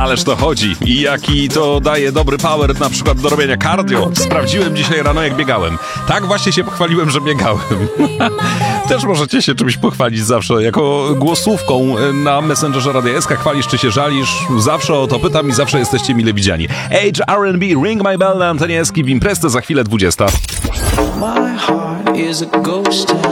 Ależ to chodzi. I jaki to daje dobry power na przykład do robienia cardio. Sprawdziłem dzisiaj rano, jak biegałem. Tak właśnie się pochwaliłem, że biegałem. Też możecie się czymś pochwalić zawsze. Jako głosówką na Messengerze Radia SK chwalisz czy się żalisz. Zawsze o to pytam i zawsze jesteście mile widziani. Age R&B, Ring My Bell na antenie SK w Imprezę za chwilę 20. My heart is a ghost town.